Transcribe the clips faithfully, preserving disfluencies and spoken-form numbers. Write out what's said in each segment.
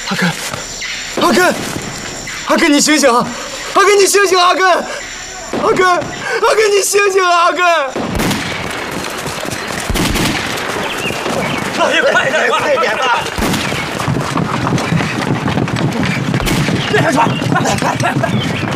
阿根，阿根，阿根，你醒醒啊！阿根，你醒醒！阿根，阿根，阿根，你醒醒啊！阿根， 老爷，快点，快点吧！别开船！快快快快！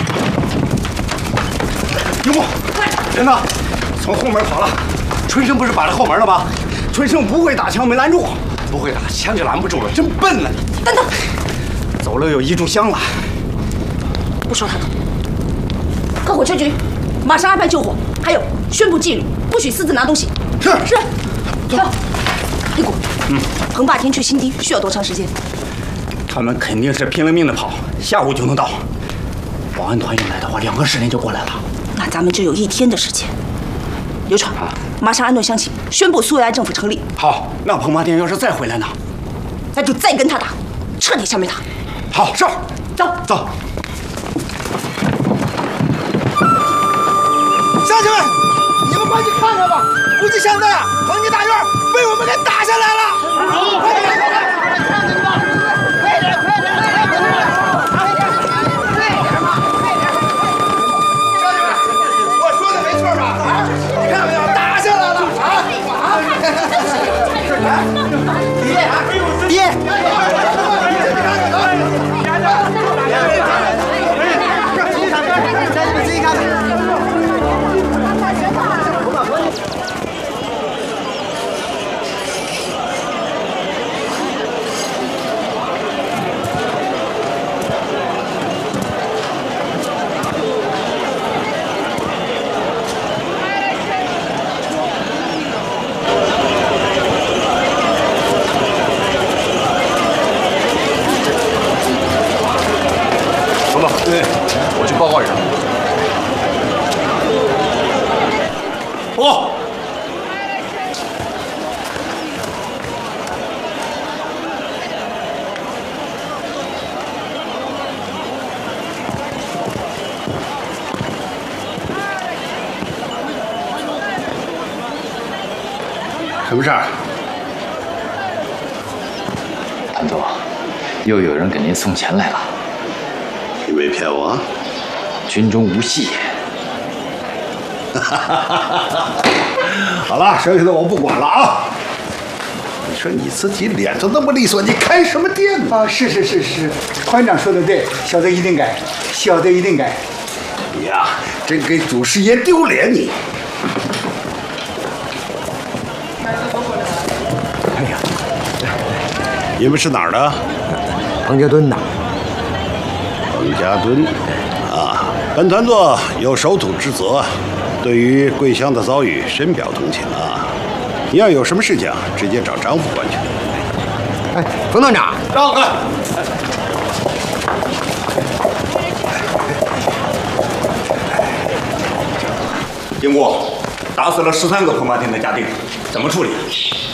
幽默，人呢？从后门跑了。春生不是把着后门了吗？春生不会打枪，没拦住。不会打枪就拦不住了，真笨呢你！ 等等， 走了有一炷香了。 不说他了，快火车局，马上安排救火，还有宣布禁语，不许私自拿东西。 是是。走。立谷，嗯，彭霸天去新堤需要多长时间？ 他们肯定是拼了命的跑，下午就能到。保安团员来的话，两个时辰就过来了。 那咱们就有一天的时间。刘闯，马上安顿乡亲，宣布苏维埃政府成立。 好，那彭霸天要是再回来呢？ 那就再跟他打，彻底消灭他。 好，是。 走走。 乡亲们，你们快去看看吧！估计现在啊，恒基大院被我们给打下来了。好，快点，快点，看看吧！快点，快点，快点，快点！快点，快点嘛，快点！乡亲们，我说的没错吧？啊，你看没有，打下来了啊！啊！爹，爹。 对，我去报告一声。报告。 什么事儿？ 谭总，又有人给您送钱来了。 你没骗我？ 军中无戏。 好了，剩下的我不管了啊！你说你自己脸都那么利索，你开什么店呢？ 啊，是是是是，团长说的对，小的一定改，小的一定改。 你呀，真给祖师爷丢脸你！ 哎呀， 你们是哪儿的？ 彭家墩的。 彭家墩，啊，本团座有守土之责，对于桂香的遭遇深表同情啊！你要有什么事情，直接找张副官去。 哎，冯团长， 让开！ 经过打死了十三个彭霸天的家丁，怎么处理？